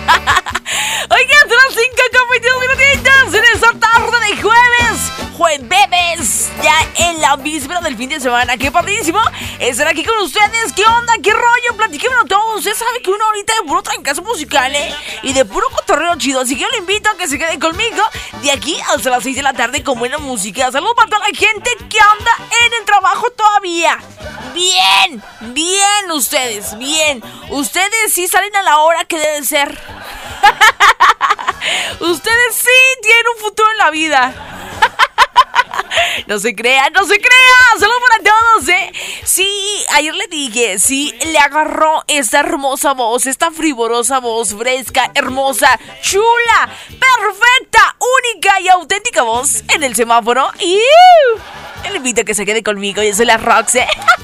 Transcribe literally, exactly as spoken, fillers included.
Oigan, son las cinco con veintidós minutitos en esta tarde de jueves. Jueves, ya en la víspera del fin de semana. Qué padrísimo estar aquí con ustedes. ¿Qué onda? ¿Qué rollo? Platíquenlo todo. Usted sabe que una horita de puro trancazo musical, ¿eh? Y de puro cotorreo chido. Así que yo le invito a que se quede conmigo de aquí hasta las seis de la tarde con buena música. Saludos para toda la gente que anda en el trabajo todavía. Bien, bien ustedes, bien. Ustedes sí salen a la hora que debe ser. Ustedes sí tienen un futuro en la vida. No se crea, no se crea. Saludos para todos, ¿eh? Sí, ayer le dije, sí, le agarró esta hermosa voz, esta frivolosa voz, fresca, hermosa, chula, perfecta, única y auténtica voz en el semáforo. Y le invito a que se quede conmigo. Yo soy la Rox, ¿eh?